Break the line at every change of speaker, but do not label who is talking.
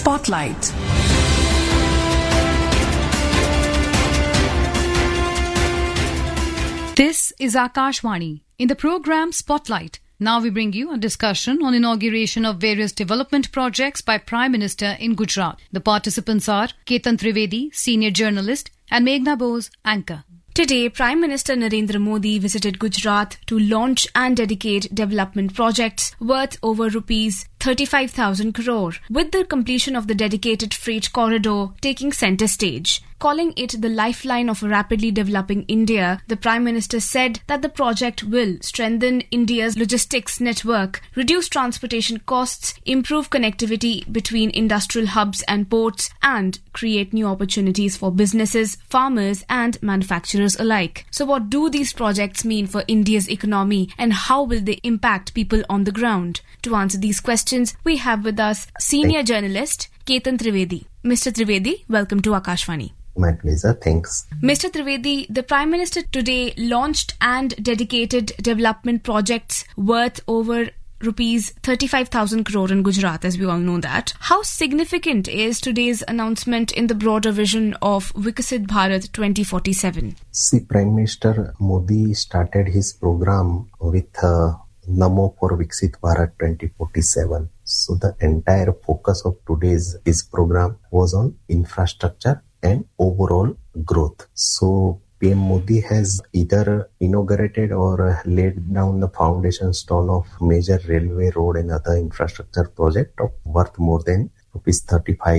Spotlight.
This is Akashvani. In the program Spotlight, now we bring you a discussion on inauguration of various development projects by Prime Minister in Gujarat. The participants are Ketan Trivedi, senior journalist, and Meghna Bose, anchor.
Today, Prime Minister Narendra Modi visited Gujarat to launch and dedicate development projects worth over rupees 35,000 crore, with the completion of the dedicated freight corridor taking centre stage. Calling it the lifeline of a rapidly developing India, the Prime Minister said that the project will strengthen India's logistics network, reduce transportation costs, improve connectivity between industrial hubs and ports, and create new opportunities for businesses, farmers, and manufacturers alike. So what do these projects mean for India's economy, and how will they impact people on the ground? To answer these questions, we have with us senior journalist Ketan Trivedi. Mr. Trivedi, welcome to Akashvani.
My pleasure, thanks.
Mr. Trivedi, the Prime Minister today launched and dedicated development projects worth over rupees 35,000 crore in Gujarat, as we all know that. How significant is today's announcement in the broader vision of Viksit Bharat 2047?
See, Prime Minister Modi started his program with Namo for Viksit Bharat 2047. So the entire focus of today's program was on infrastructure and overall growth. So PM Modi has either inaugurated or laid down the foundation stone of major railway, road and other infrastructure project of worth more than rupees 35